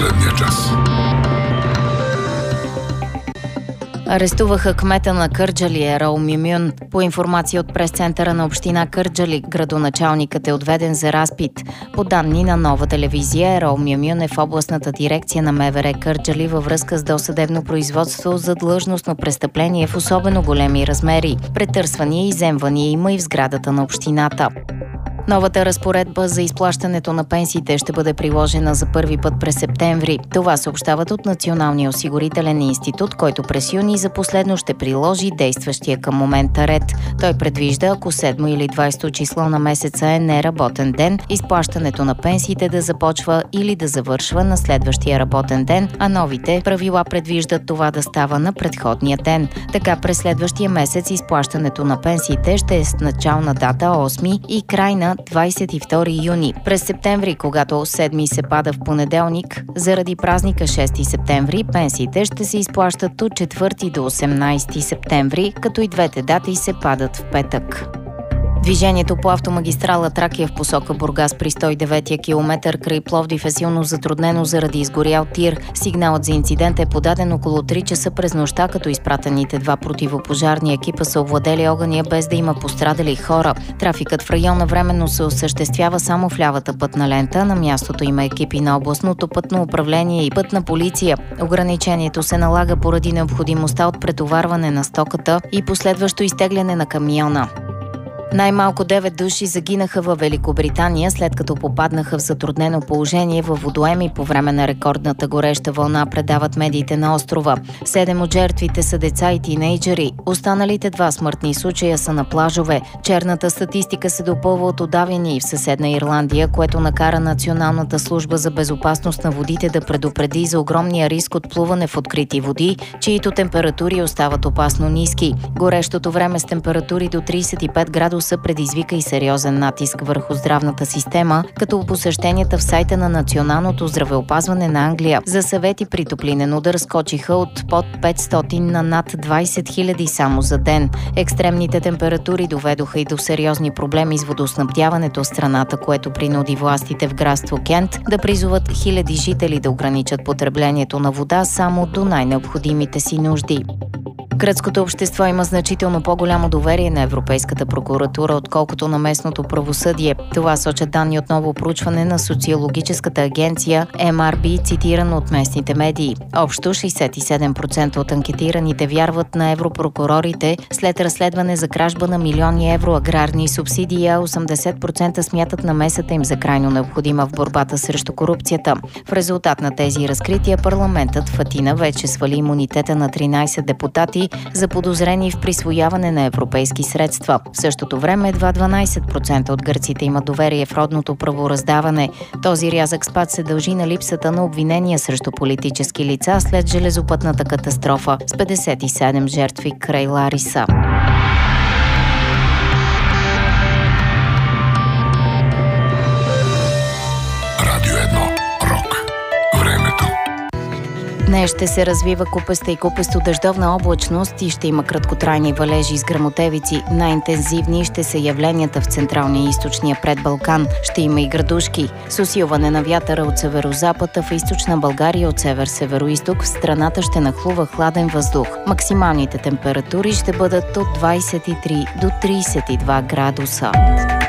последния час. Арестуваха кмета на Кърджали Ерол Мюмюн. По информация от прес-центъра на община Кърджали, градоначалникът е отведен за разпит. По данни на Нова телевизия, Ерол Мюмюн е в областната дирекция на МВР Кърджали във връзка с досъдебно производство за длъжностно престъпление в особено големи размери. Претърсвания и изземвания има и в сградата на общината. Новата разпоредба за изплащането на пенсиите ще бъде приложена за първи път през септември. Това съобщават от Националния осигурителен институт, който през юни за последно ще приложи действащия към момента ред. Той предвижда, ако 7 или 20 число на месеца е неработен ден, изплащането на пенсиите да започва или да завършва на следващия работен ден, а новите правила предвиждат това да става на предходния ден. Така през следващия месец изплащането на пенсиите ще е с начална дата 8 и край на 22 юни. През септември, когато 7 се пада в понеделник, заради празника 6 септември, пенсиите ще се изплащат от 4 до 18 септември, като и двете дати се падат в петък. Движението по автомагистрала Тракия в посока Бургас при 109-я километър край Пловдив е силно затруднено заради изгорял тир. Сигналът за инцидент е подаден около 3 часа през нощта, като изпратените 2 противопожарни екипа са овладели огъня без да има пострадали хора. Трафикът в района временно се осъществява само в лявата пътна лента. На мястото има екипи на областното пътно управление и пътна полиция. Ограничението се налага поради необходимостта от претоварване на стоката и последващо изтегляне на камиона. Най-малко 9 души загинаха във Великобритания, след като попаднаха в затруднено положение във водоеми по време на рекордната гореща вълна, предават медиите на острова. 7 от жертвите са деца и тинейджери. Останалите 2 смъртни случая са на плажове. Черната статистика се допълва от удавяния и в съседна Ирландия, което накара Националната служба за безопасност на водите да предупреди за огромния риск от плуване в открити води, чието температури остават опасно ниски. Горещото време с температури до 35 градуса предизвика и сериозен натиск върху здравната система, като посещенията в сайта на Националното здравеопазване на Англия за съвети при топлинен удар скочиха от под 500 на над 20 000 само за ден. Екстремните температури доведоха и до сериозни проблеми с водоснабдяването в страната, което принуди властите в градство Кент да призоват хиляди жители да ограничат потреблението на вода само до най-необходимите си нужди. Гръцкото общество има значително по-голямо доверие на Европейската прокуратура, отколкото на местното правосъдие. Това сочат данни от ново проучване на социологическата агенция MRB, цитирано от местните медии. Общо 67% от анкетираните вярват на европрокурорите след разследване за кражба на милиони евро аграрни субсидии, а 80% смятат намесата им за крайно необходима в борбата срещу корупцията. В резултат на тези разкрития парламентът в Атина вече свали имунитета на 13 депутати, заподозрени в присвояване на европейски средства. В същото време едва 12% от гърците имат доверие в родното правораздаване. Този рязък спад се дължи на липсата на обвинения срещу политически лица след железопътната катастрофа с 57 жертви край Лариса. Днес ще се развива купеста и купесто-дъждовна облачност и ще има краткотрайни валежи с гръмотевици. Най-интензивни ще са явленията в централния и източния предбалкан. Ще има и градушки. С усилване на вятъра от северозапада в източна България от север-североизток в страната ще нахлува хладен въздух. Максималните температури ще бъдат от 23 до 32 градуса.